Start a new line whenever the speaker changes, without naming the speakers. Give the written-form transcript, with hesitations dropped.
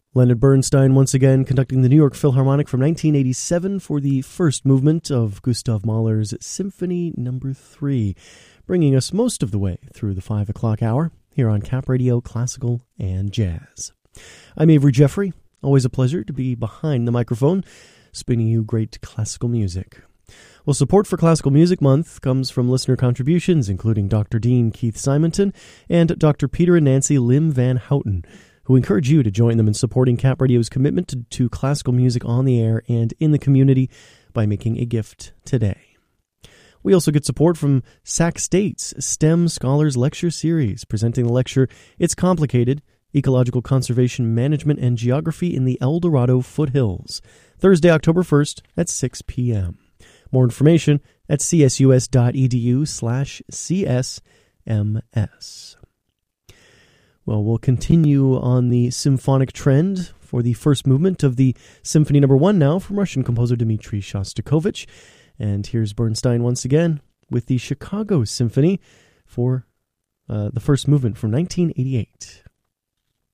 Leonard Bernstein once again conducting the New York Philharmonic from 1987 for the first movement of Gustav Mahler's Symphony No. 3, bringing us most of the way through the 5 o'clock hour here on Cap Radio Classical and Jazz. I'm Avery Jeffrey. Always a pleasure to be behind the microphone, spinning you great classical music. Well, support for Classical Music Month comes from listener contributions, including Dr. Dean Keith Simonton and Dr. Peter and Nancy Lim Van Houten, who encourage you to join them in supporting Cap Radio's commitment to classical music on the air and in the community by making a gift today. We also get support from Sac State's STEM Scholars Lecture Series, presenting the lecture, It's Complicated, Ecological Conservation Management and Geography in the El Dorado Foothills, Thursday, October 1st at 6 p.m. More information at csus.edu/csms. Well, we'll continue on the symphonic trend for the first movement of the Symphony No. 1 now from Russian composer Dmitri Shostakovich. And here's Bernstein once again with the Chicago Symphony for the first movement from 1988.